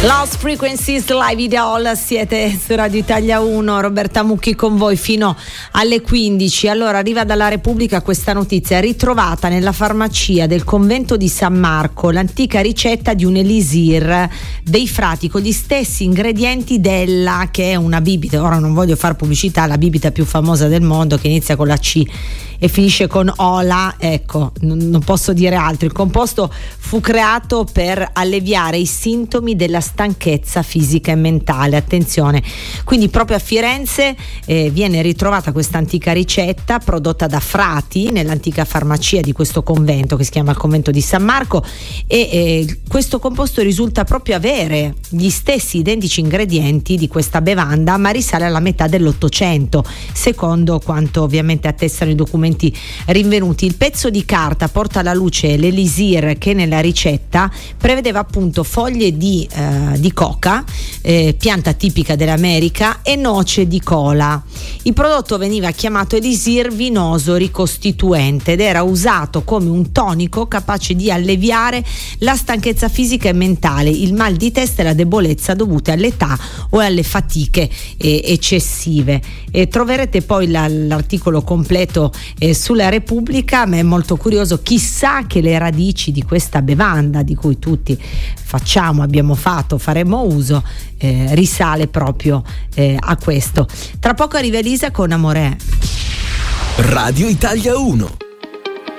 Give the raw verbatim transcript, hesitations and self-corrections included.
Lost Frequencies Live Ideal, siete su Radio Italia uno, Roberta Mucchi con voi fino alle quindici. Allora, arriva dalla Repubblica questa notizia: ritrovata nella farmacia del convento di San Marco l'antica ricetta di un elisir dei frati con gli stessi ingredienti della, che è una bibita, ora non voglio fare pubblicità, la bibita più famosa del mondo che inizia con la C e finisce con Ola, ecco, non, non posso dire altro. Il composto fu creato per alleviare i sintomi della stanchezza fisica e mentale, attenzione. Quindi proprio a Firenze eh, viene ritrovata questa antica ricetta prodotta da frati nell'antica farmacia di questo convento che si chiama il convento di San Marco, e eh, questo composto risulta proprio avere gli stessi identici ingredienti di questa bevanda, ma risale alla metà dell'Ottocento, secondo quanto ovviamente attestano i documenti rinvenuti. Il pezzo di carta porta alla luce l'elisir che nella ricetta prevedeva appunto foglie di, eh, di coca, eh, pianta tipica dell'America, e noce di cola. Il prodotto veniva chiamato elisir vinoso ricostituente ed era usato come un tonico capace di alleviare la stanchezza fisica e mentale, il mal di testa e la debolezza dovute all'età o alle fatiche eh, eccessive. E troverete poi la, l'articolo completo eh, sulla Repubblica. Ma è molto curioso, chissà che le radici di questa bevanda di cui tutti facciamo, abbiamo fatto, faremo uso, eh, risale proprio eh, a questo. Tra poco arriva Elisa con Amore. Radio Italia uno.